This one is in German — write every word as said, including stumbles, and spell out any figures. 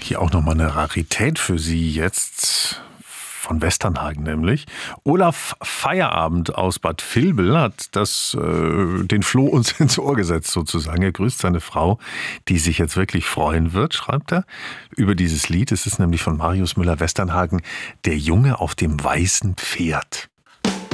hier auch nochmal eine Rarität für Sie jetzt. Von Westernhagen nämlich. Olaf Feierabend aus Bad Vilbel hat das, äh, den Floh uns ins Ohr gesetzt sozusagen. Er grüßt seine Frau, die sich jetzt wirklich freuen wird, schreibt er, über dieses Lied. Es ist nämlich von Marius Müller-Westernhagen, Der Junge auf dem weißen Pferd.